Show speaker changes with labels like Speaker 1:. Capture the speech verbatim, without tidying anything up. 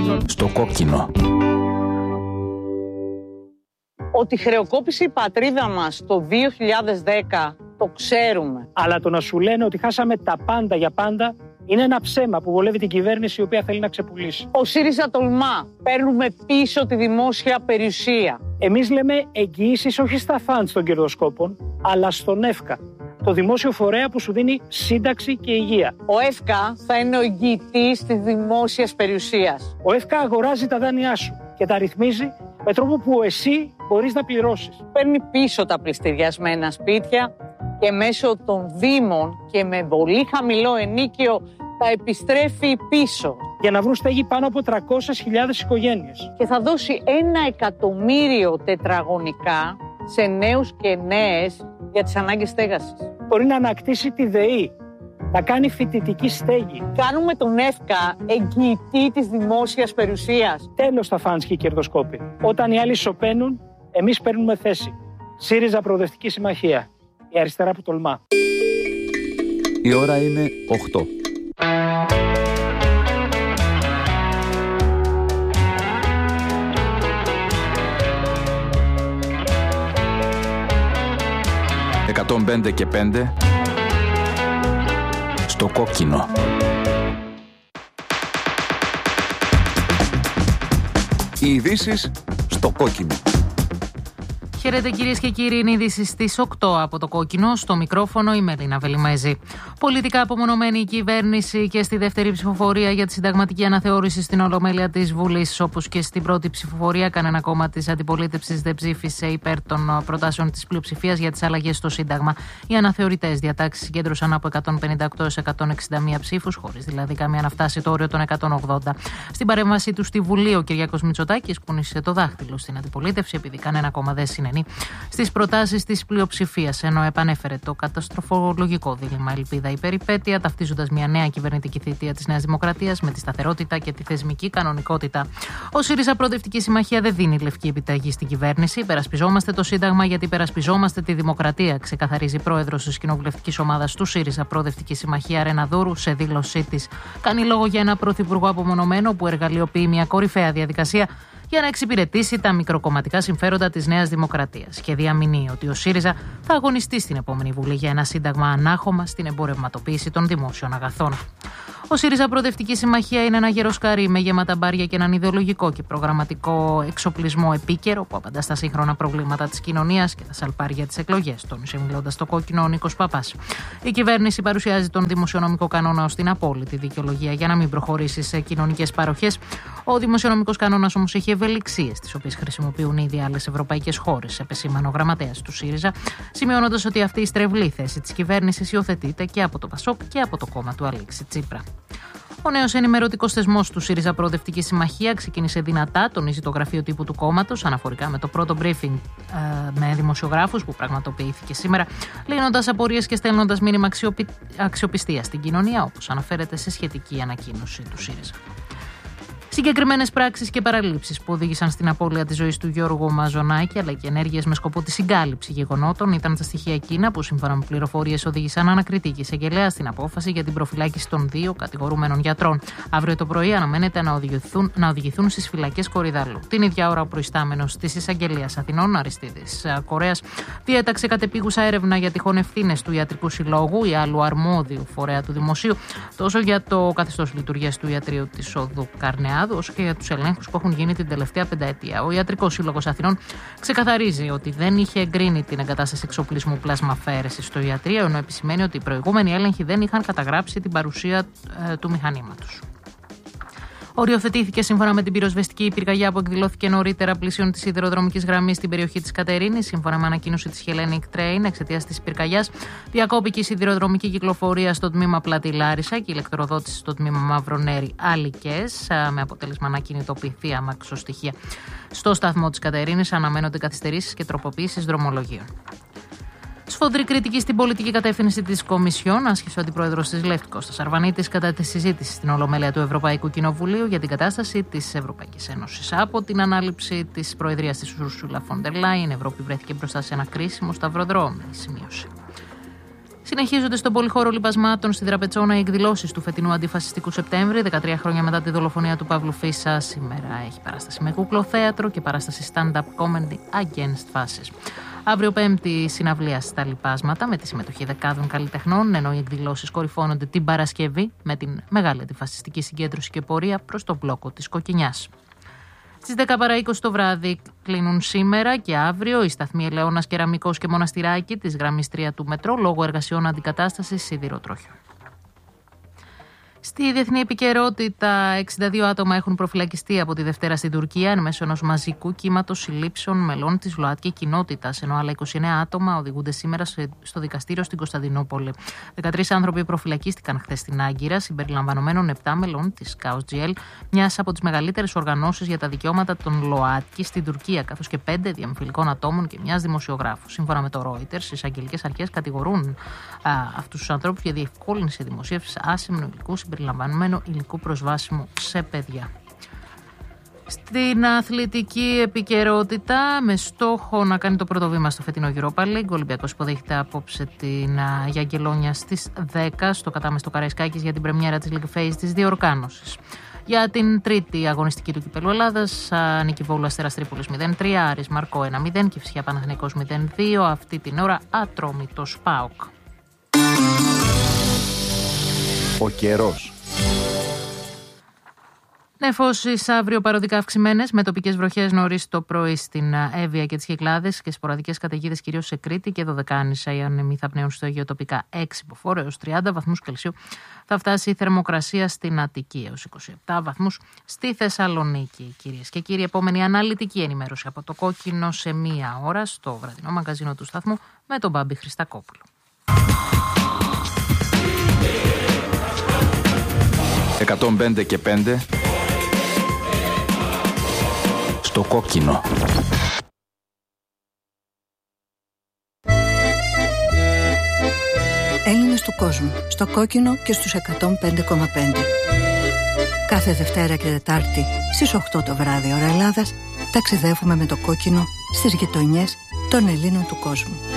Speaker 1: Στο κόκκινο.
Speaker 2: Ότι χρεοκόπησε η πατρίδα μας το δύο χιλιάδες δέκα, το ξέρουμε.
Speaker 3: Αλλά το να σου λένε ότι χάσαμε τα πάντα για πάντα είναι ένα ψέμα που βολεύει την κυβέρνηση η οποία θέλει να ξεπουλήσει.
Speaker 2: Ο ΣΥΡΙΖΑ τολμά. Παίρνουμε πίσω τη δημόσια περιουσία.
Speaker 3: Εμείς λέμε εγγυήσεις όχι στα φαντς των κερδοσκόπων, αλλά στον ΕΦΚΑ, το δημόσιο φορέα που σου δίνει σύνταξη και υγεία.
Speaker 2: Ο ΕΦΚΑ θα είναι ο εγγυητής της δημόσιας περιουσίας.
Speaker 3: Ο ΕΦΚΑ αγοράζει τα δάνειά σου και τα ρυθμίζει με τρόπο που εσύ μπορείς να πληρώσεις.
Speaker 2: Παίρνει πίσω τα πληστηριασμένα σπίτια και μέσω των δήμων και με πολύ χαμηλό ενίκιο τα επιστρέφει πίσω.
Speaker 3: Για να βρουν στέγη πάνω από τριακόσιες χιλιάδες οικογένειες.
Speaker 2: Και θα δώσει ένα εκατομμύριο τετραγωνικά σε νέους και νέες για τις ανάγκες στέγασης.
Speaker 3: Μπορεί να ανακτήσει τη ΔΕΗ, να κάνει φοιτητική στέγη.
Speaker 2: Κάνουμε τον ΕΦΚΑ εγγυητή της δημόσιας περιουσίας.
Speaker 3: Τέλος τα φαντς και οι κερδοσκόποι. Όταν οι άλλοι σωπαίνουν, εμείς παίρνουμε θέση. ΣΥΡΙΖΑ Προοδευτική Συμμαχία. Η αριστερά που τολμά.
Speaker 1: Η ώρα είναι οκτώ. εκατόν πέντε και πέντε στο κόκκινο. Οι ειδήσεις στο κόκκινο.
Speaker 4: Χαίρετε κυρίες και κύριοι, είναι ειδήσεις στις οκτώ από το κόκκινο. Στο μικρόφωνο η Μελίνα Βελιμέζη. Πολιτικά απομονωμένη η κυβέρνηση και στη δεύτερη ψηφοφορία για τη συνταγματική αναθεώρηση στην Ολομέλεια της Βουλής, όπως και στην πρώτη ψηφοφορία, κανένα κόμμα της αντιπολίτευσης δεν ψήφισε υπέρ των προτάσεων της πλειοψηφίας για τις αλλαγές στο Σύνταγμα. Οι αναθεωρητές διατάξεις συγκέντρωσαν από εκατόν πενήντα οκτώ έως εκατόν εξήντα μία ψήφους, χωρίς δηλαδή καμία να φτάσει το όριο των εκατόν ογδόντα. Στην παρέμβασή του στη Βουλή, ο Κυριάκος Μητσοτάκης κουνήσε το δάχτυλο στην αντιπολίτευση, επειδή κανένα κόμμα δεν συνενεί στις προτάσεις της πλειοψηφίας, ενώ επανέφερε το καταστροφολογικό δίλημμα ελπίδα η περιπέτεια, ταυτίζοντας μια νέα κυβερνητική θητεία της Νέας Δημοκρατίας με τη σταθερότητα και τη θεσμική κανονικότητα. Ο ΣΥΡΙΖΑ Προοδευτική Συμμαχία δεν δίνει λευκή επιταγή στην κυβέρνηση. Υπερασπιζόμαστε το Σύνταγμα γιατί υπερασπιζόμαστε τη δημοκρατία, ξεκαθαρίζει πρόεδρος της κοινοβουλευτικής ομάδας του ΣΥΡΙΖΑ Προοδευτική Συμμαχία, Ρένα Δούρου, σε δήλωσή της. Κάνει λόγο για ένα πρωθυπουργό απομονωμένο που εργαλειοποιεί μια κορυφαία διαδικασία για να εξυπηρετήσει τα μικροκομματικά συμφέροντα της Νέας Δημοκρατίας και διαμηνύει ότι ο ΣΥΡΙΖΑ θα αγωνιστεί στην επόμενη Βουλή για ένα σύνταγμα ανάχωμα στην εμπορευματοποίηση των δημόσιων αγαθών. Ο ΣΥΡΙΖΑ Προοδευτική Συμμαχία είναι ένα γεροσκάρι με γεμάτα μπάρια και έναν ιδεολογικό και προγραμματικό εξοπλισμό επίκαιρο που απαντά στα σύγχρονα προβλήματα της κοινωνίας και τα σαλπάρια της εκλογές, τόνισε μιλώντας στο κόκκινο ο Νίκος Παπάς. Η κυβέρνηση παρουσιάζει τον δημοσιονομικό κανόνα ως την απόλυτη δικαιολογία για να μην προχωρήσει σε κοινωνικές παροχές. Ο δημοσιονομικός κανόνας όμως έχει ευελιξίες, τις οποίες χρησιμοποιούν ήδη άλλες ευρωπαϊκές χώρες, επεσήμανε ο γραμματέας του ΣΥΡΙΖΑ, σημειώνοντας ότι αυτή η στρεβλή θέση της κυβέρνησης υιοθετείται και από το ΠΑΣΟΚ και από το κόμμα του Αλέξη Τσίπρα. Ο νέος ενημερωτικός θεσμός του ΣΥΡΙΖΑ Προοδευτική Συμμαχία ξεκίνησε δυνατά, τονίζει το γραφείο τύπου του κόμματος, αναφορικά με το πρώτο briefing ε, με δημοσιογράφους που πραγματοποιήθηκε σήμερα, λύνοντας απορίες και στέλνοντας μήνυμα αξιοπι... αξιοπιστία στην κοινωνία, όπως αναφέρεται σε σχετική ανακοίνωση του ΣΥΡΙΖΑ. Συγκεκριμένες πράξεις και παραλήψεις που οδήγησαν στην απώλεια της ζωής του Γιώργου Μαζονάκη, αλλά και ενέργειες με σκοπό τη συγκάλυψη γεγονότων, ήταν τα στοιχεία εκείνα που, σύμφωνα με πληροφορίες, οδήγησαν ανακριτική εισαγγελέα στην απόφαση για την προφυλάκηση των δύο κατηγορούμενων γιατρών. Αύριο το πρωί αναμένεται να οδηγηθούν, να οδηγηθούν στις φυλακές Κορυδαλού. Την ίδια ώρα, ο προϊστάμενος της Εισαγγελίας Αθηνών, Αριστίδης Κορέας, διέταξε κατεπίγουσα έρευνα για τυχόν ευθύνες του Ιατρικού Συλλόγου ή άλλου αρμόδιου φορέα του Δημοσίου, τόσο για το καθεστώς λειτουργίας του Ιατρείου της Οδού Καρνεάδου, όσο και για τους ελέγχους που έχουν γίνει την τελευταία πενταετία. Ο Ιατρικός Σύλλογος Αθηνών ξεκαθαρίζει ότι δεν είχε εγκρίνει την εγκατάσταση εξοπλισμού πλασμαφαίρεσης στο ιατρείο, ενώ επισημαίνει ότι οι προηγούμενοι έλεγχοι δεν είχαν καταγράψει την παρουσία ε, του μηχανήματος. Οριοθετήθηκε σύμφωνα με την πυροσβεστική πυρκαγιά που εκδηλώθηκε νωρίτερα πλησίων της σιδηροδρομικής γραμμής στην περιοχή της Κατερίνης. Σύμφωνα με ανακοίνωση της Hellenic Train, εξαιτίας της πυρκαγιάς, διακόπηκε η σιδηροδρομική κυκλοφορία στο τμήμα Πλάτη Λάρισα και η ηλεκτροδότηση στο τμήμα Μαυρονέρη Αλικές, με αποτέλεσμα να κινητοποιηθεί αμαξοστοιχεία. Στο σταθμό της Κατερίνης αναμένονται καθυστερήσεις και τροποποίησεις δρομολογίων. Σφοδρή κριτική στην πολιτική κατεύθυνση της Κομισιόν άσκησε ο αντιπρόεδρος της ΛΕΦΤ Κώστας Αρβανίτης κατά τη συζήτηση στην Ολομέλεια του Ευρωπαϊκού Κοινοβουλίου για την κατάσταση της Ευρωπαϊκής Ένωσης. Από την ανάληψη της προεδρίας της Ursula von der Leyen, η Ευρώπη βρέθηκε μπροστά σε ένα κρίσιμο σταυροδρόμι, σημείωσε. Συνεχίζονται στον πολυχώρο λιπασμάτων στη Δραπετσόνα οι εκδηλώσεις του φετινού αντιφασιστικού Σεπτέμβρη, δεκατρία χρόνια μετά τη δολοφονία του Παύλου Φίσα. Σήμερα έχει παράσταση με κούκλο-θέατρο και παράσταση stand-up comedy against fascism. Αύριο Πέμπτη συναυλία στα λιπάσματα με τη συμμετοχή δεκάδων καλλιτεχνών, ενώ οι εκδηλώσεις κορυφώνονται την Παρασκευή με την μεγάλη αντιφασιστική συγκέντρωση και πορεία προς τον μπλόκο της Κοκκινιάς. Στις δέκα παρά είκοσι το βράδυ κλείνουν σήμερα και αύριο οι σταθμοί Ελαιώνας, Κεραμικός και Μοναστηράκη της γραμμής τρία του μετρό λόγω εργασιών αντικατάστασης σιδηροτρόχιων. Στη διεθνή επικαιρότητα, εξήντα δύο άτομα έχουν προφυλακιστεί από τη Δευτέρα στην Τουρκία εν μέσω ενός μαζικού κύματος συλλήψεων μελών της ΛΟΑΤΚΙ κοινότητας, ενώ άλλα είκοσι εννέα άτομα οδηγούνται σήμερα στο δικαστήριο στην Κωνσταντινούπολη. δεκατρείς άνθρωποι προφυλακίστηκαν χθες στην Άγκυρα, συμπεριλαμβανομένων επτά μελών της Κάος τζι ελ, μιας από τις μεγαλύτερες οργανώσεις για τα δικαιώματα των ΛΟΑΤΚΙ στην Τουρκία, καθώς και πέντε διαμφιλικών ατόμων και μιας δημοσιογράφου. Σύμφωνα με το Reuters, οι εισαγγελικές αρχές κατηγορούν αυτούς τους ανθρώπους για διευκόλυνση δημοσίευσης άσημνου υλικού συμπεριλαμβανομένου υλικού προσβάσιμου σε παιδιά. Στην αθλητική επικαιρότητα, με στόχο να κάνει το πρώτο βήμα στο φετινό Europa League, ο Ολυμπιακός υποδέχεται απόψε την Γιαγκελόνια στις δέκα στο κατάμεστο Καραϊσκάκης για την πρεμιέρα της League Phase της διοργάνωσης. Για την τρίτη αγωνιστική του Κυπέλλου Ελλάδας, νίκη Βόλου Αστέρας Τρίπολης μηδέν τρία, Άρης Μαρκό ένα μηδέν, Κηφισιά Παναθηναϊκός μηδέν δύο, αυτή την ώρα Ατρόμητος ΠΑΟΚ.
Speaker 1: Ο καιρός.
Speaker 4: Νεφώσεις αύριο παροδικά αυξημένες, με τοπικές βροχές νωρίς το πρωί στην Εύβοια και τις Κυκλάδες και σποραδικές καταιγίδες κυρίως σε Κρήτη και Δωδεκάνησα. Οι άνεμοι θα πνέουν στο Αιγαίο τοπικά έξι μποφόρ έως τριάντα βαθμούς Κελσίου. Θα φτάσει η θερμοκρασία στην Αττική έως είκοσι επτά βαθμούς στη Θεσσαλονίκη. Κυρίες και κύριοι, επόμενη αναλυτική ενημέρωση από το Κόκκινο σε μία ώρα στο βραδινό μαγκαζίνο του σταθμού με τον Μπάμπη Χριστακόπουλο.
Speaker 1: εκατόν πέντε και πέντε στο Κόκκινο.
Speaker 5: Έλληνες του κόσμου, στο Κόκκινο και στους εκατόν πέντε κόμμα πέντε. Κάθε Δευτέρα και Τετάρτη στις οκτώ το βράδυ ώρα Ελλάδας ταξιδεύουμε με το Κόκκινο στις γειτονιές των Ελλήνων του κόσμου.